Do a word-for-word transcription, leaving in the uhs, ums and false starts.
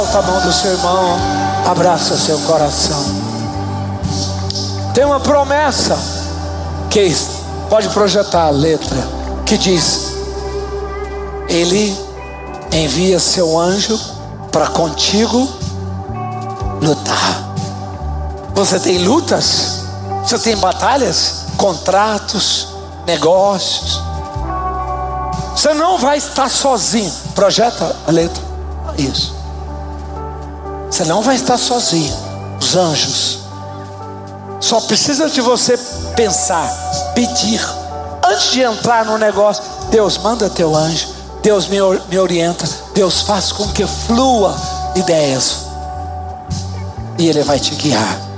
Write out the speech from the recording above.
Solta a mão do seu irmão, abraça seu coração. Tem uma promessa que pode projetar a letra que diz: Ele envia seu anjo para contigo lutar. Você tem lutas, você tem batalhas, contratos, negócios. Você não vai estar sozinho. Projeta a letra. Isso. Você não vai estar sozinho. Os anjos só precisa de você pensar, pedir. Antes de entrar no negócio, Deus, manda teu anjo. Deus me, me orienta. Deus faz com que flua ideias. E Ele vai te guiar.